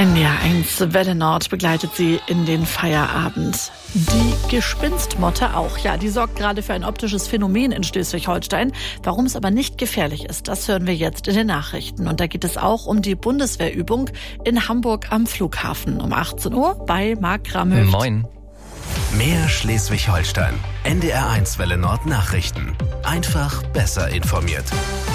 NDR 1 Welle Nord begleitet sie in den Feierabend. Die Gespinstmotte auch. Ja, die sorgt gerade für ein optisches Phänomen in Schleswig-Holstein. Warum es aber nicht gefährlich ist, das hören wir jetzt in den Nachrichten. Und da geht es auch um die Bundeswehrübung in Hamburg am Flughafen um 18 Uhr bei Marc Gramhöft. Moin. Mehr Schleswig-Holstein. NDR 1 Welle Nord Nachrichten. Einfach besser informiert.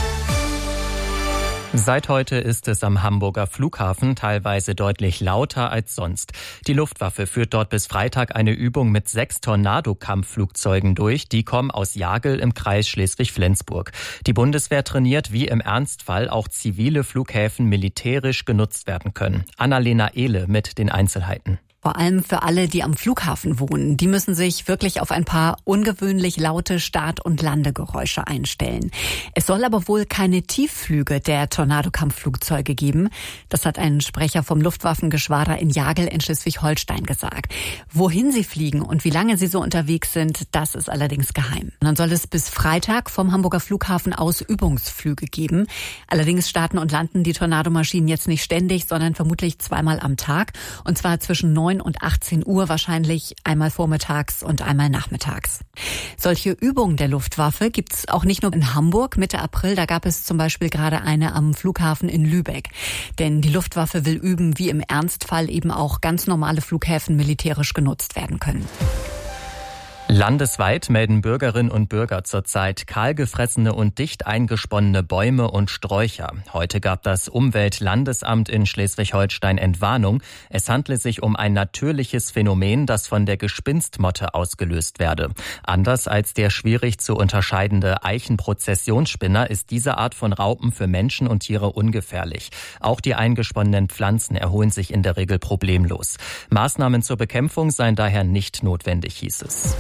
Seit heute ist es am Hamburger Flughafen teilweise deutlich lauter als sonst. Die Luftwaffe führt dort bis Freitag eine Übung mit 6 Tornado-Kampfflugzeugen durch. Die kommen aus Jagel im Kreis Schleswig-Flensburg. Die Bundeswehr trainiert, wie im Ernstfall auch zivile Flughäfen militärisch genutzt werden können. Annalena Ehle mit den Einzelheiten. Vor allem für alle, die am Flughafen wohnen. Die müssen sich wirklich auf ein paar ungewöhnlich laute Start- und Landegeräusche einstellen. Es soll aber wohl keine Tiefflüge der Tornado-Kampfflugzeuge geben. Das hat ein Sprecher vom Luftwaffengeschwader in Jagel in Schleswig-Holstein gesagt. Wohin sie fliegen und wie lange sie so unterwegs sind, das ist allerdings geheim. Dann soll es bis Freitag vom Hamburger Flughafen aus Übungsflüge geben. Allerdings starten und landen die Tornadomaschinen jetzt nicht ständig, sondern vermutlich zweimal am Tag. Und zwar zwischen 9 und 18 Uhr wahrscheinlich, einmal vormittags und einmal nachmittags. Solche Übungen der Luftwaffe gibt es auch nicht nur in Hamburg. Mitte April, da gab es zum Beispiel gerade eine am Flughafen in Lübeck. Denn die Luftwaffe will üben, wie im Ernstfall eben auch ganz normale Flughäfen militärisch genutzt werden können. Landesweit melden Bürgerinnen und Bürger zurzeit kahlgefressene und dicht eingesponnene Bäume und Sträucher. Heute gab das Umweltlandesamt in Schleswig-Holstein Entwarnung. Es handle sich um ein natürliches Phänomen, das von der Gespinstmotte ausgelöst werde. Anders als der schwierig zu unterscheidende Eichenprozessionsspinner ist diese Art von Raupen für Menschen und Tiere ungefährlich. Auch die eingesponnenen Pflanzen erholen sich in der Regel problemlos. Maßnahmen zur Bekämpfung seien daher nicht notwendig, hieß es.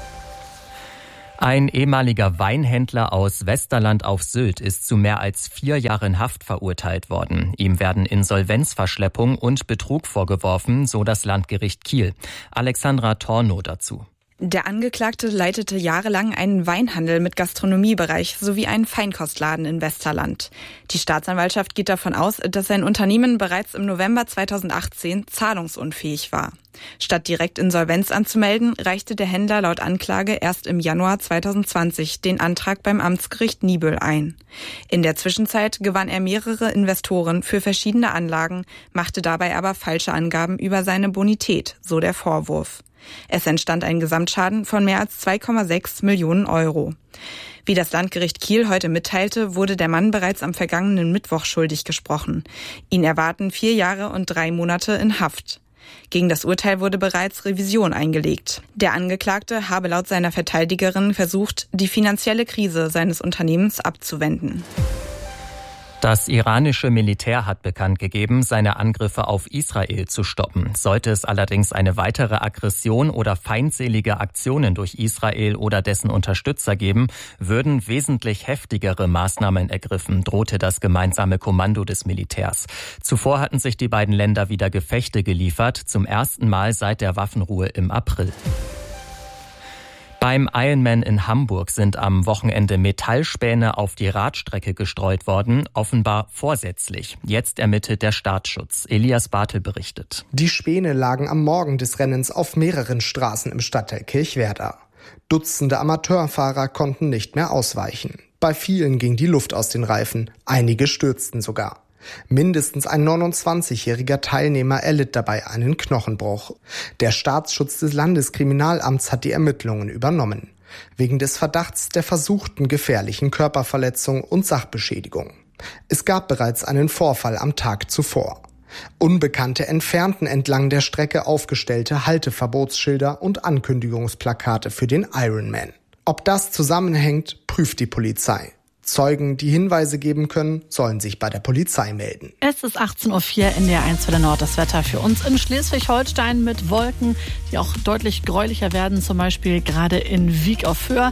Ein ehemaliger Weinhändler aus Westerland auf Sylt ist zu mehr als 4 Jahren Haft verurteilt worden. Ihm werden Insolvenzverschleppung und Betrug vorgeworfen, so das Landgericht Kiel. Alexandra Tornow dazu. Der Angeklagte leitete jahrelang einen Weinhandel mit Gastronomiebereich sowie einen Feinkostladen in Westerland. Die Staatsanwaltschaft geht davon aus, dass sein Unternehmen bereits im November 2018 zahlungsunfähig war. Statt direkt Insolvenz anzumelden, reichte der Händler laut Anklage erst im Januar 2020 den Antrag beim Amtsgericht Niebüll ein. In der Zwischenzeit gewann er mehrere Investoren für verschiedene Anlagen, machte dabei aber falsche Angaben über seine Bonität, so der Vorwurf. Es entstand ein Gesamtschaden von mehr als 2,6 Millionen Euro. Wie das Landgericht Kiel heute mitteilte, wurde der Mann bereits am vergangenen Mittwoch schuldig gesprochen. Ihn erwarten 4 Jahre und 3 Monate in Haft. Gegen das Urteil wurde bereits Revision eingelegt. Der Angeklagte habe laut seiner Verteidigerin versucht, die finanzielle Krise seines Unternehmens abzuwenden. Das iranische Militär hat bekannt gegeben, seine Angriffe auf Israel zu stoppen. Sollte es allerdings eine weitere Aggression oder feindselige Aktionen durch Israel oder dessen Unterstützer geben, würden wesentlich heftigere Maßnahmen ergriffen, drohte das gemeinsame Kommando des Militärs. Zuvor hatten sich die beiden Länder wieder Gefechte geliefert, zum ersten Mal seit der Waffenruhe im April. Beim Ironman in Hamburg sind am Wochenende Metallspäne auf die Radstrecke gestreut worden, offenbar vorsätzlich. Jetzt ermittelt der Staatsschutz. Elias Bartel berichtet. Die Späne lagen am Morgen des Rennens auf mehreren Straßen im Stadtteil Kirchwerder. Dutzende Amateurfahrer konnten nicht mehr ausweichen. Bei vielen ging die Luft aus den Reifen, einige stürzten sogar. Mindestens ein 29-jähriger Teilnehmer erlitt dabei einen Knochenbruch. Der Staatsschutz des Landeskriminalamts hat die Ermittlungen übernommen. Wegen des Verdachts der versuchten gefährlichen Körperverletzung und Sachbeschädigung. Es gab bereits einen Vorfall am Tag zuvor. Unbekannte entfernten entlang der Strecke aufgestellte Halteverbotsschilder und Ankündigungsplakate für den Ironman. Ob das zusammenhängt, prüft die Polizei. Zeugen, die Hinweise geben können, sollen sich bei der Polizei melden. Es ist 18.04 Uhr in der 1 Welle Nord. Das Wetter für uns in Schleswig-Holstein mit Wolken, die auch deutlich gräulicher werden. Zum Beispiel gerade in Wiek auf Föhr.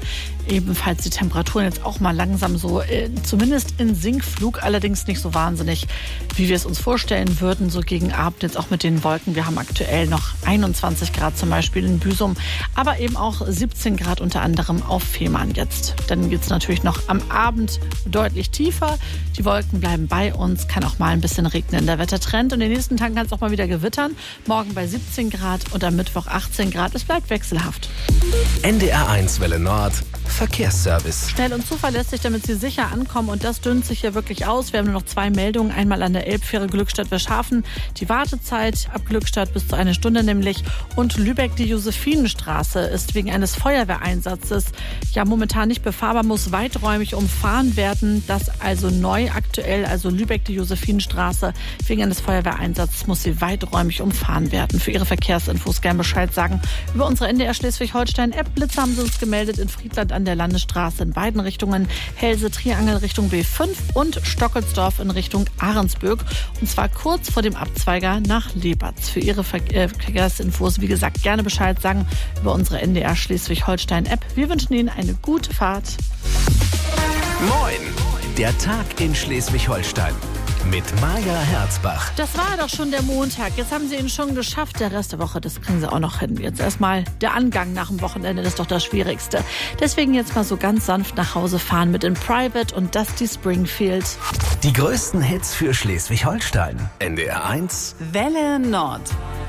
ebenfalls die Temperaturen jetzt auch mal langsam so, zumindest in Sinkflug, allerdings nicht so wahnsinnig, wie wir es uns vorstellen würden, so gegen Abend jetzt auch mit den Wolken. Wir haben aktuell noch 21 Grad zum Beispiel in Büsum, aber eben auch 17 Grad unter anderem auf Fehmarn jetzt. Dann geht es natürlich noch am Abend deutlich tiefer. Die Wolken bleiben bei uns, kann auch mal ein bisschen regnen. Der Wettertrend und in den nächsten Tagen kann es auch mal wieder gewittern. Morgen bei 17 Grad und am Mittwoch 18 Grad. Es bleibt wechselhaft. NDR1 Welle Nord, Verkehrsservice. Schnell und zuverlässig, damit Sie sicher ankommen. Und das dünnt sich hier wirklich aus. Wir haben nur noch 2 Meldungen. Einmal an der Elbfähre Glückstadt-Werschhafen. Die Wartezeit ab Glückstadt bis zu 1 Stunde nämlich. Und Lübeck, die Josephinenstraße, ist wegen eines Feuerwehreinsatzes ja momentan nicht befahrbar, muss weiträumig umfahren werden. Das also neu aktuell. Also Lübeck, die Josephinenstraße, wegen eines Feuerwehreinsatzes muss sie weiträumig umfahren werden. Für Ihre Verkehrsinfos gern Bescheid sagen über unsere NDR Schleswig-Holstein-App. Blitze haben Sie uns gemeldet in Friedland an der Landesstraße in beiden Richtungen. Helse Triangel Richtung B5 und Stockelsdorf in Richtung Ahrensböck. Und zwar kurz vor dem Abzweiger nach Lebatz. Für Ihre Verkehrsinfos, wie gesagt, gerne Bescheid sagen über unsere NDR Schleswig-Holstein-App. Wir wünschen Ihnen eine gute Fahrt. Moin! Der Tag in Schleswig-Holstein. Mit Maja Herzbach. Das war doch schon der Montag. Jetzt haben Sie ihn schon geschafft. Der Rest der Woche, das kriegen Sie auch noch hin. Jetzt erstmal der Angang nach dem Wochenende, das ist doch das Schwierigste. Deswegen jetzt mal so ganz sanft nach Hause fahren mit In Private und Dusty Springfield. Die größten Hits für Schleswig-Holstein. NDR1 Welle Nord.